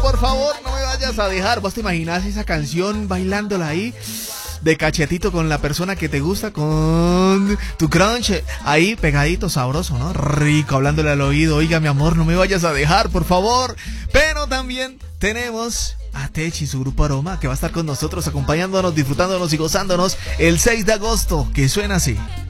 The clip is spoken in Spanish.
por favor, no me vayas a dejar. ¿Vos te imaginas esa canción bailándola ahí? De cachetito con la persona que te gusta, con tu crunch ahí pegadito, sabroso, ¿no? Rico, hablándole al oído. Oiga, mi amor, no me vayas a dejar, por favor. Pero también tenemos a Tech y su grupo Aroma, que va a estar con nosotros, acompañándonos, disfrutándonos y gozándonos el 6 de agosto, que suena así.